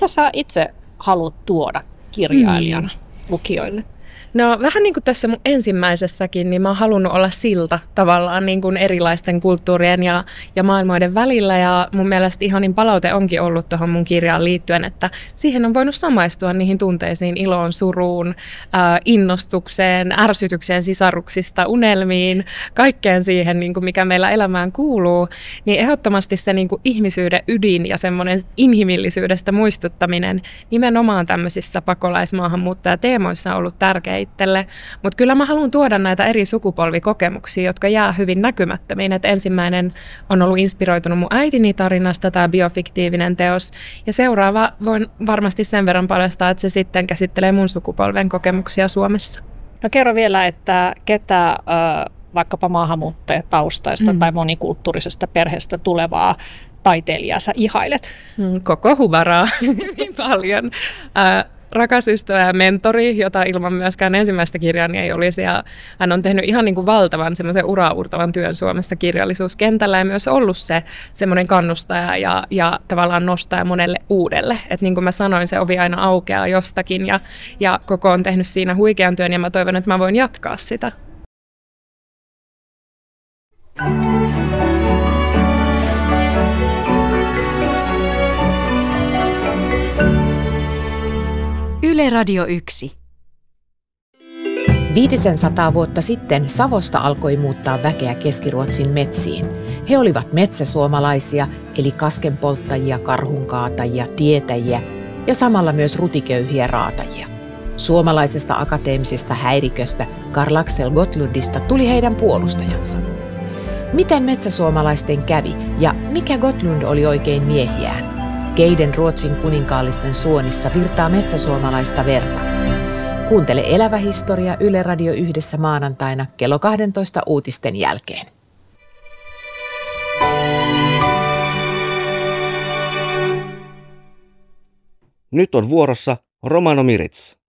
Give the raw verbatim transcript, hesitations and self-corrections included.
mitä sä itse haluat tuoda kirjailijana mm. lukijoille? No vähän niin kuin tässä mun ensimmäisessäkin, niin mä oon halunnut olla silta tavallaan niin kuin erilaisten kulttuurien ja, ja maailmoiden välillä. Ja mun mielestä ihanin palaute onkin ollut tuohon mun kirjaan liittyen, että siihen on voinut samaistua niihin tunteisiin, iloon, suruun, äh, innostukseen, ärsytykseen sisaruksista, unelmiin, kaikkeen siihen, niin kuin mikä meillä elämään kuuluu. Niin ehdottomasti se niin kuin ihmisyyden ydin ja semmoinen inhimillisyydestä muistuttaminen nimenomaan tämmöisissä pakolaismaahanmuuttajateemoissa on ollut tärkeä itselle, mutta kyllä mä haluan tuoda näitä eri sukupolvikokemuksia, jotka jää hyvin näkymättömiin. Et ensimmäinen on ollut inspiroitunut mun äitini tarinasta, tämä biofiktiivinen teos, ja seuraava voin varmasti sen verran paljastaa, että se sitten käsittelee mun sukupolven kokemuksia Suomessa. No kerro vielä, että ketä äh, vaikkapa maahanmuuttajataustaista mm. tai monikulttuurisesta perheestä tulevaa taiteilijaa sä ihailet? Mm, koko huvaraa hyvin paljon. Äh, Rakas ystävä ja mentori, jota ilman myöskään ensimmäistä kirjaani ei olisi. Ja hän on tehnyt ihan niin kuin valtavan semmoisen uraurtavan työn Suomessa kirjallisuuskentällä ja myös ollut se semmoinen kannustaja ja, ja tavallaan nostaja monelle uudelle. Että niin kuin mä sanoin, se ovi aina aukeaa jostakin ja, ja koko on tehnyt siinä huikean työn ja mä toivon, että mä voin jatkaa sitä. Yle Radio yksi. Viitisen sataa vuotta sitten Savosta alkoi muuttaa väkeä Keski-Ruotsin metsiin. He olivat metsäsuomalaisia, eli kaskenpolttajia, karhunkaatajia, tietäjiä ja samalla myös rutiköyhiä raatajia. Suomalaisesta akateemisesta häiriköstä Karl Axel Gottlundista tuli heidän puolustajansa. Miten metsäsuomalaisten kävi ja mikä Gottlund oli oikein miehiään? Keiden Ruotsin kuninkaallisten suonissa virtaa metsäsuomalaista verta. Kuuntele Elävä historia Yle Radio yhdessä maanantaina kello kahdentoista uutisten jälkeen. Nyt on vuorossa Romano Miritz.